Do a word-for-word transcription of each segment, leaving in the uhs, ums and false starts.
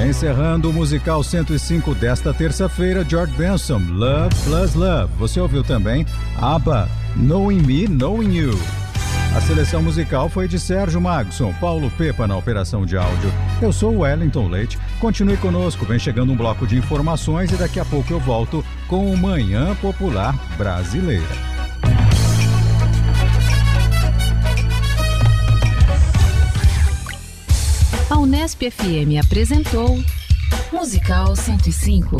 Encerrando o musical cento e cinco desta terça-feira, George Benson, Love Plus Love. Você ouviu também ABBA, Knowing Me, Knowing You. A seleção musical foi de Sérgio Magson, Paulo Pepa na operação de áudio. Eu sou o Wellington Leite. Continue conosco, vem chegando um bloco de informações e daqui a pouco eu volto com o Manhã Popular Brasileira. A Unesp F M apresentou Musical cento e cinco.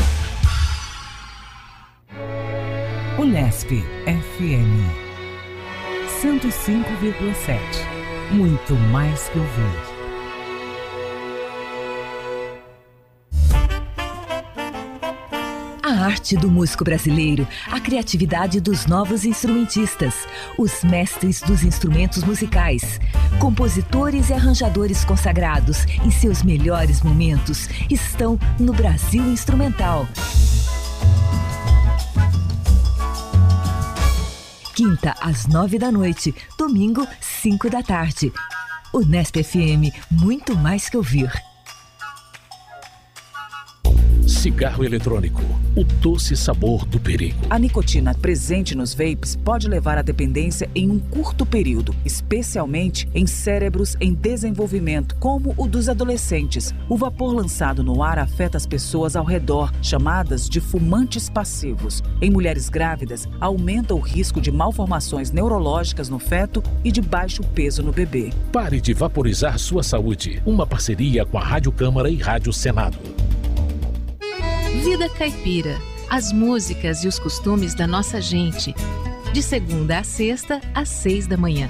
Unesp F M cento e cinco vírgula sete. Muito mais que ouvir. A arte do músico brasileiro, a criatividade dos novos instrumentistas, os mestres dos instrumentos musicais, compositores e arranjadores consagrados em seus melhores momentos estão no Brasil Instrumental. Quinta, às nove da noite. Domingo, cinco da tarde. Unesp F M, muito mais que ouvir. Cigarro eletrônico, o doce sabor do perigo. A nicotina presente nos vapes pode levar à dependência em um curto período, especialmente em cérebros em desenvolvimento, como o dos adolescentes. O vapor lançado no ar afeta as pessoas ao redor, chamadas de fumantes passivos. Em mulheres grávidas, aumenta o risco de malformações neurológicas no feto e de baixo peso no bebê. Pare de vaporizar sua saúde. Uma parceria com a Rádio Câmara e Rádio Senado. Vida Caipira, as músicas e os costumes da nossa gente. De segunda a sexta, às seis da manhã.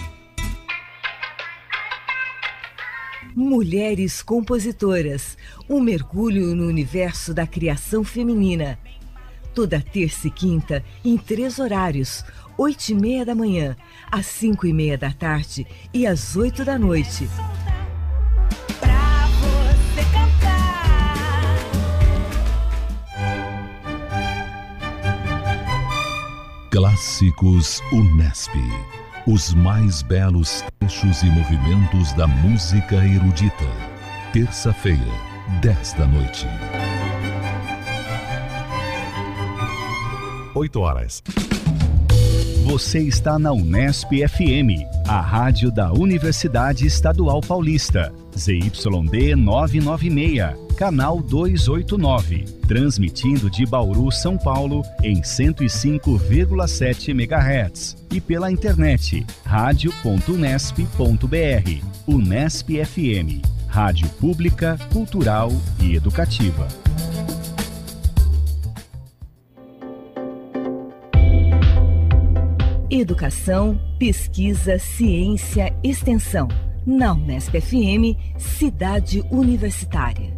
Mulheres compositoras, um mergulho no universo da criação feminina. Toda terça e quinta, em três horários, oito e meia da manhã, às cinco e meia da tarde e às oito da noite. Clássicos Unesp. Os mais belos trechos e movimentos da música erudita. Terça-feira, dez da noite. oito horas. Você está na Unesp F M, a rádio da Universidade Estadual Paulista. Z Y D novecentos e noventa e seis, canal duzentos e oitenta e nove. Transmitindo de Bauru, São Paulo, em cento e cinco vírgula sete megahertz. E pela internet, rádio ponto unesp ponto br. Unesp F M, rádio pública, cultural e educativa. Educação, pesquisa, ciência, extensão. Na Unesp F M, Cidade Universitária.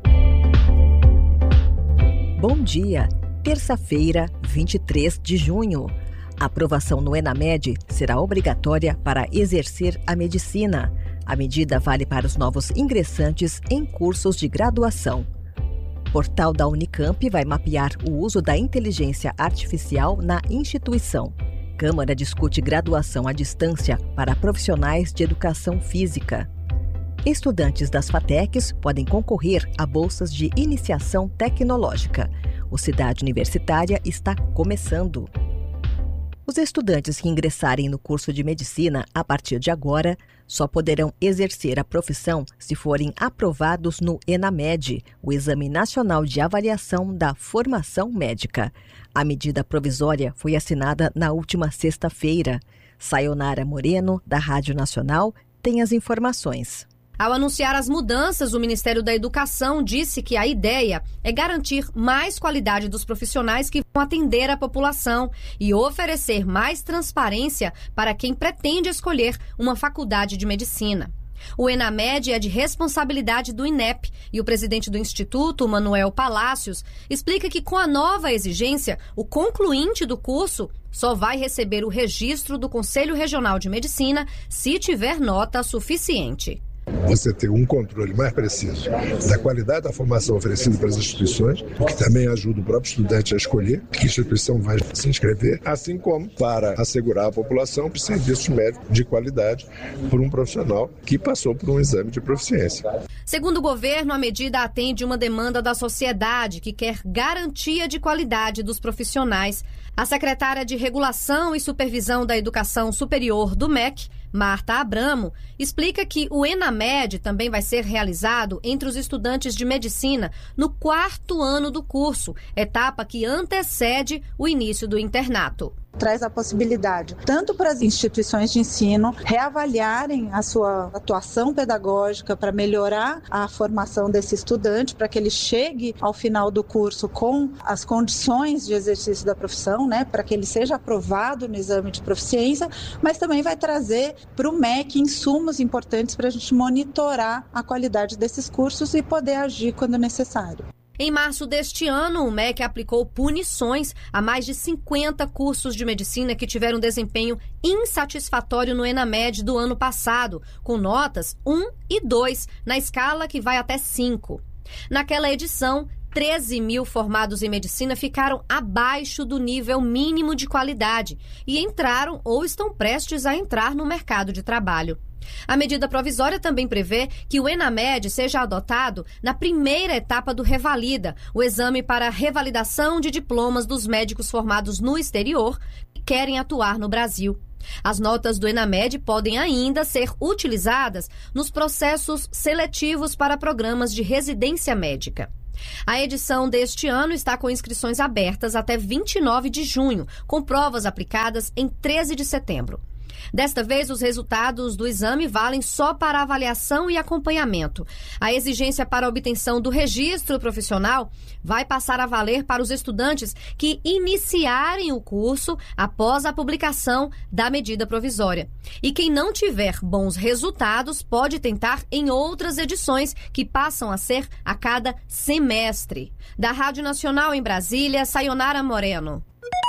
Bom dia, terça-feira, vinte e três de junho. A aprovação no ENAMED será obrigatória para exercer a medicina. A medida vale para os novos ingressantes em cursos de graduação. O portal da Unicamp vai mapear o uso da inteligência artificial na instituição. Câmara discute graduação à distância para profissionais de educação física. Estudantes das FATECs podem concorrer a bolsas de iniciação tecnológica. O Cidade Universitária está começando. Os estudantes que ingressarem no curso de medicina a partir de agora só poderão exercer a profissão se forem aprovados no ENAMED, o Exame Nacional de Avaliação da Formação Médica. A medida provisória foi assinada na última sexta-feira. Sayonara Moreno, da Rádio Nacional, tem as informações. Ao anunciar as mudanças, o Ministério da Educação disse que a ideia é garantir mais qualidade dos profissionais que vão atender a população e oferecer mais transparência para quem pretende escolher uma faculdade de medicina. O ENAMED é de responsabilidade do INEP e o presidente do Instituto, Manuel Palácios, explica que com a nova exigência, o concluinte do curso só vai receber o registro do Conselho Regional de Medicina se tiver nota suficiente. você ter um controle mais preciso da qualidade da formação oferecida pelas instituições, o que também ajuda o próprio estudante a escolher que instituição vai se inscrever, assim como para assegurar à população os serviços médicos de qualidade por um profissional que passou por um exame de proficiência. Segundo o governo, a medida atende uma demanda da sociedade que quer garantia de qualidade dos profissionais. A secretária de Regulação e Supervisão da Educação Superior do M E C, Marta Abramo, explica que o ENAMED também vai ser realizado entre os estudantes de medicina no quarto ano do curso, etapa que antecede o início do internato. Traz a possibilidade tanto para as instituições de ensino reavaliarem a sua atuação pedagógica para melhorar a formação desse estudante, para que ele chegue ao final do curso com as condições de exercício da profissão, né, para que ele seja aprovado no exame de proficiência, mas também vai trazer para o M E C insumos importantes para a gente monitorar a qualidade desses cursos e poder agir quando necessário. Em março deste ano, o M E C aplicou punições a mais de cinquenta cursos de medicina que tiveram desempenho insatisfatório no ENAMED do ano passado, com notas um e dois, na escala que vai até cinco. Naquela edição, treze mil formados em medicina ficaram abaixo do nível mínimo de qualidade e entraram ou estão prestes a entrar no mercado de trabalho. A medida provisória também prevê que o ENAMED seja adotado na primeira etapa do Revalida, o exame para a revalidação de diplomas dos médicos formados no exterior que querem atuar no Brasil. As notas do ENAMED podem ainda ser utilizadas nos processos seletivos para programas de residência médica. A edição deste ano está com inscrições abertas até vinte e nove de junho, com provas aplicadas em treze de setembro. Desta vez, os resultados do exame valem só para avaliação e acompanhamento. A exigência para a obtenção do registro profissional vai passar a valer para os estudantes que iniciarem o curso após a publicação da medida provisória. E quem não tiver bons resultados pode tentar em outras edições, que passam a ser a cada semestre. Da Rádio Nacional em Brasília, Sayonara Moreno.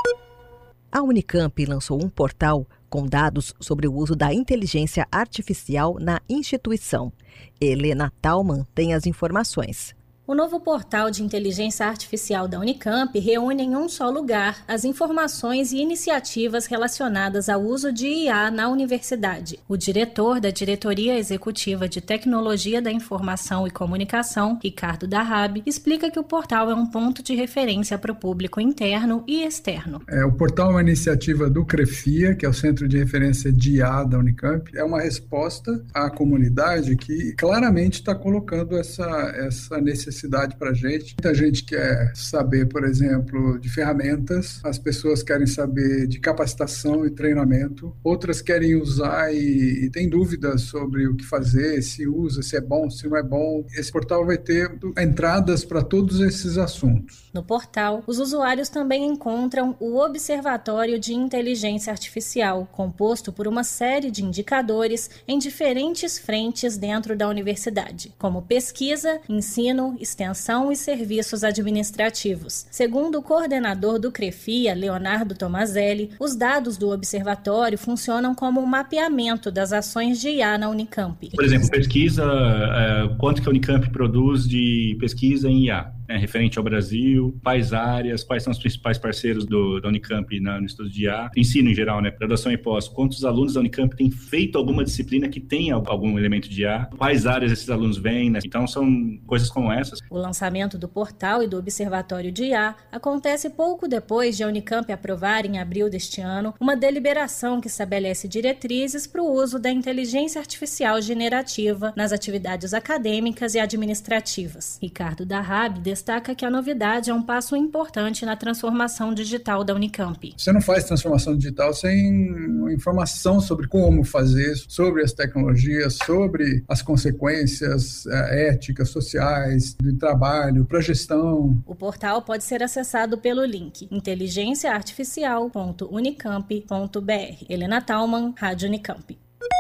A Unicamp lançou um portal com dados sobre o uso da inteligência artificial na instituição. Helena Thalmann tem as informações. O novo portal de inteligência artificial da Unicamp reúne em um só lugar as informações e iniciativas relacionadas ao uso de I A na universidade. O diretor da Diretoria Executiva de Tecnologia da Informação e Comunicação, Ricardo Darrab, explica que o portal é um ponto de referência para o público interno e externo. É, o portal é uma iniciativa do CREFIA, que é o Centro de Referência de I A da Unicamp. É uma resposta à comunidade que claramente está colocando essa, essa necessidade para a gente. Muita gente quer saber, por exemplo, de ferramentas, as pessoas querem saber de capacitação e treinamento, outras querem usar e, e tem dúvidas sobre o que fazer, se usa, se é bom, se não é bom. Esse portal vai ter entradas para todos esses assuntos. No portal, os usuários também encontram o Observatório de Inteligência Artificial, composto por uma série de indicadores em diferentes frentes dentro da universidade, como pesquisa, ensino, extensão e serviços administrativos. Segundo o coordenador do CREFIA, Leonardo Tomazelli, os dados do observatório funcionam como um mapeamento das ações de I A na Unicamp. Por exemplo, pesquisa, é, quanto que a Unicamp produz de pesquisa em I A? É, referente ao Brasil, quais áreas, quais são os principais parceiros do, da Unicamp na, no estudo de I A, ensino em geral, né, graduação e pós, quantos alunos da Unicamp têm feito alguma disciplina que tenha algum elemento de I A, quais áreas esses alunos vêm, né? Então são coisas como essas. O lançamento do portal e do Observatório de I A acontece pouco depois de a Unicamp aprovar, em abril deste ano, uma deliberação que estabelece diretrizes para o uso da inteligência artificial generativa nas atividades acadêmicas e administrativas. Ricardo Darrab destaca que a novidade é um passo importante na transformação digital da Unicamp. Você não faz transformação digital sem informação sobre como fazer, sobre as tecnologias, sobre as consequências é, éticas, sociais, de trabalho, para gestão. O portal pode ser acessado pelo link inteligência artificial ponto unicamp ponto b r. Helena Thalmann, Rádio Unicamp.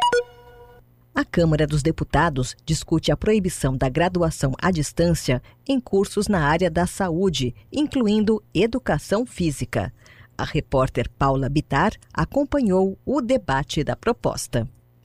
A Câmara dos Deputados discute a proibição da graduação à distância em cursos na área da saúde, incluindo educação física. A repórter Paula Bittar acompanhou o debate da proposta.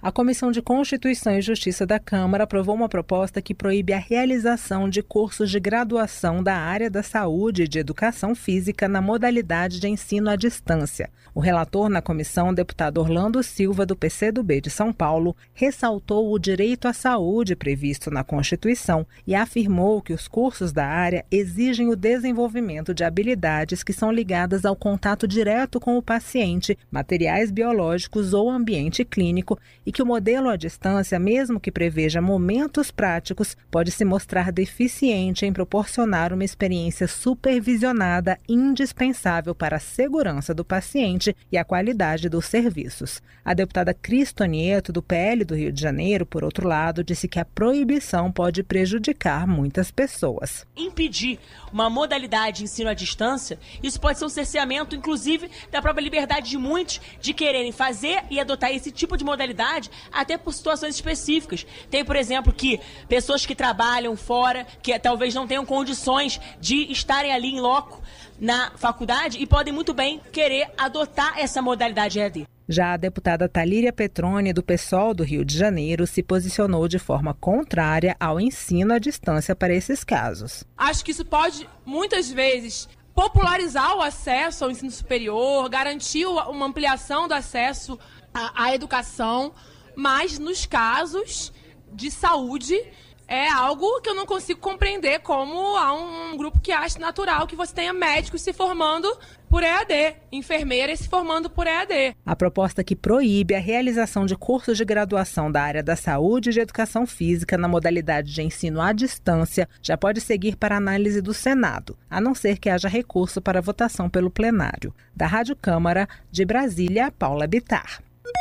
A Comissão de Constituição e Justiça da Câmara aprovou uma proposta que proíbe a realização de cursos de graduação da área da saúde e de educação física na modalidade de ensino à distância. O relator na comissão, deputado Orlando Silva, do P C do B de São Paulo, ressaltou o direito à saúde previsto na Constituição e afirmou que os cursos da área exigem o desenvolvimento de habilidades que são ligadas ao contato direto com o paciente, materiais biológicos ou ambiente clínico, e que o modelo à distância, mesmo que preveja momentos práticos, pode se mostrar deficiente em proporcionar uma experiência supervisionada indispensável para a segurança do paciente e a qualidade dos serviços. A deputada Cris Tonieto, do P L do Rio de Janeiro, por outro lado, disse que a proibição pode prejudicar muitas pessoas. Impedir uma modalidade de ensino à distância, isso pode ser um cerceamento, inclusive, da própria liberdade de muitos de quererem fazer e adotar esse tipo de modalidade até por situações específicas. Tem, por exemplo, que pessoas que trabalham fora, que talvez não tenham condições de estarem ali em loco na faculdade e podem muito bem querer adotar essa modalidade E A D. Já a deputada Talíria Petroni, do PSOL do Rio de Janeiro, se posicionou de forma contrária ao ensino à distância para esses casos. Acho que isso pode, muitas vezes, popularizar o acesso ao ensino superior, garantir uma ampliação do acesso à, à educação, mas nos casos de saúde é algo que eu não consigo compreender, como há um grupo que acha natural que você tenha médicos se formando por E A D, enfermeiras se formando por E A D. A proposta que proíbe a realização de cursos de graduação da área da saúde e de educação física na modalidade de ensino à distância já pode seguir para análise do Senado, a não ser que haja recurso para votação pelo plenário. Da Rádio Câmara, de Brasília, Paula Bittar.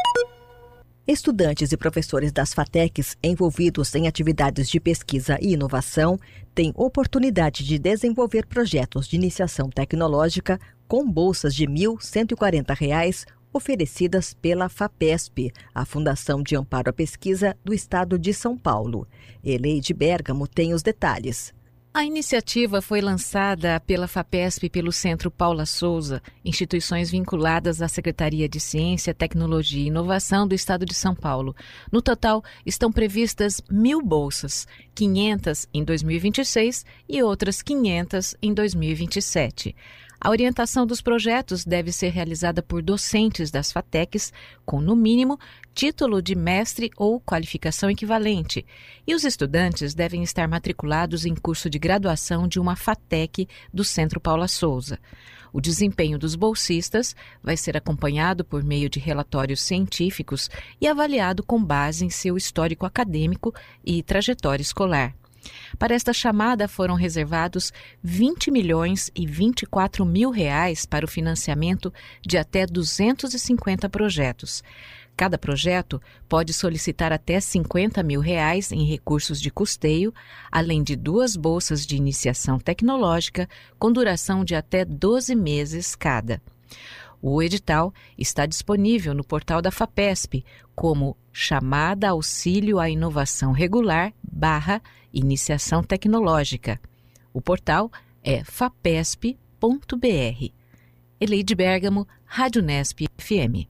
Estudantes e professores das FATECs envolvidos em atividades de pesquisa e inovação têm oportunidade de desenvolver projetos de iniciação tecnológica com bolsas de mil cento e quarenta reais oferecidas pela FAPESP, a Fundação de Amparo à Pesquisa do Estado de São Paulo. Eleide Bergamo tem os detalhes. A iniciativa foi lançada pela FAPESP e pelo Centro Paula Souza, instituições vinculadas à Secretaria de Ciência, Tecnologia e Inovação do Estado de São Paulo. No total, estão previstas mil bolsas, quinhentas em dois mil e vinte e seis e outras quinhentas em dois mil e vinte e sete. A orientação dos projetos deve ser realizada por docentes das FATECs com, no mínimo, título de mestre ou qualificação equivalente, e os estudantes devem estar matriculados em curso de graduação de uma FATEC do Centro Paula Souza. O desempenho dos bolsistas vai ser acompanhado por meio de relatórios científicos e avaliado com base em seu histórico acadêmico e trajetória escolar. Para esta chamada foram reservados vinte milhões e vinte e quatro mil reais para o financiamento de até duzentos e cinquenta projetos. Cada projeto pode solicitar até cinquenta mil reais em recursos de custeio, além de duas bolsas de iniciação tecnológica com duração de até doze meses cada. O edital está disponível no portal da FAPESP como Chamada Auxílio à Inovação Regular barra Iniciação Tecnológica. O portal é fapesp ponto b r. Eleide Bergamo, Rádio Nesp F M.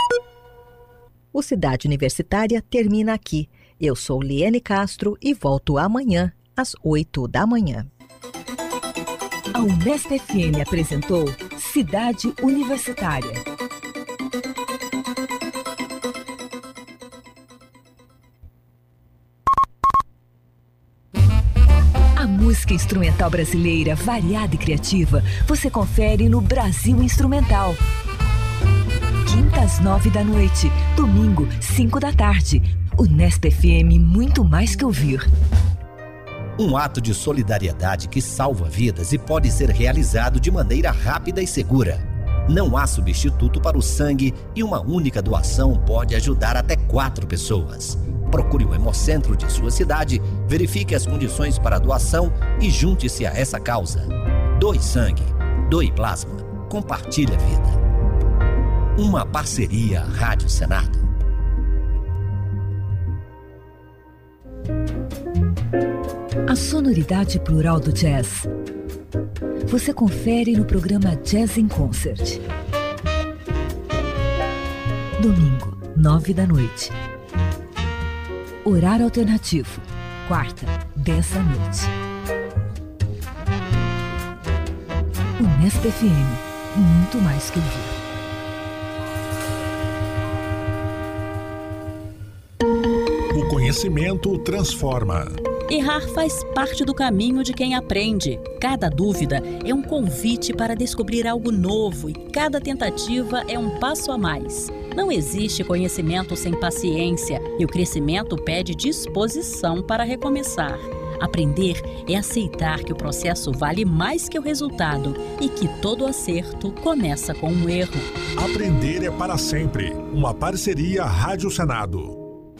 O Cidade Universitária termina aqui. Eu sou Liane Castro e volto amanhã, às oito da manhã. A Unesp F M apresentou Cidade Universitária. A música instrumental brasileira, variada e criativa, você confere no Brasil Instrumental. Quinta às nove da noite, domingo, cinco da tarde. Unesp F M, muito mais que ouvir. Um ato de solidariedade que salva vidas e pode ser realizado de maneira rápida e segura. Não há substituto para o sangue e uma única doação pode ajudar até quatro pessoas. Procure o Hemocentro de sua cidade, verifique as condições para a doação e junte-se a essa causa. Doe sangue, doe plasma, compartilhe a vida. Uma parceria Rádio Senado. A sonoridade plural do jazz. Você confere no programa Jazz in Concert. Domingo, nove da noite. Horário alternativo. Quarta, dez da noite. Unesp F M. Muito mais que ouvir. O conhecimento transforma. Errar faz parte do caminho de quem aprende. Cada dúvida é um convite para descobrir algo novo e cada tentativa é um passo a mais. Não existe conhecimento sem paciência e o crescimento pede disposição para recomeçar. Aprender é aceitar que o processo vale mais que o resultado e que todo acerto começa com um erro. Aprender é para sempre. Uma parceria Rádio Senado.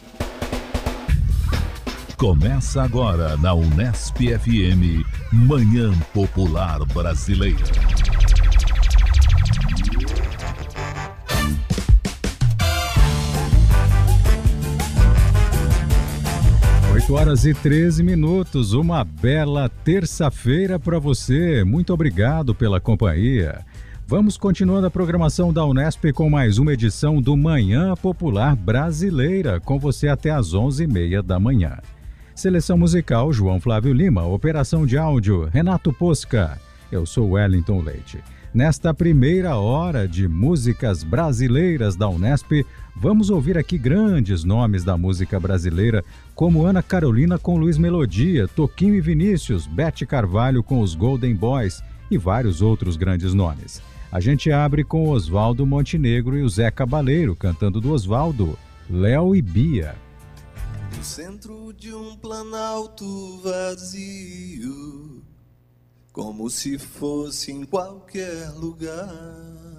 Começa agora na Unesp F M, Manhã Popular Brasileira. oito horas e treze minutos, uma bela terça-feira para você. Muito obrigado pela companhia. Vamos continuando a programação da Unesp com mais uma edição do Manhã Popular Brasileira, com você até às onze e meia da manhã. Seleção musical, João Flávio Lima. Operação de áudio, Renato Posca. Eu sou Wellington Leite. Nesta primeira hora de músicas brasileiras da Unesp, vamos ouvir aqui grandes nomes da música brasileira, como Ana Carolina com Luiz Melodia, Toquinho e Vinícius, Bete Carvalho com os Golden Boys e vários outros grandes nomes. A gente abre com Oswaldo Montenegro e o Zé Cabaleiro, cantando do Oswaldo, Léo e Bia. No centro de um planalto vazio, como se fosse em qualquer lugar,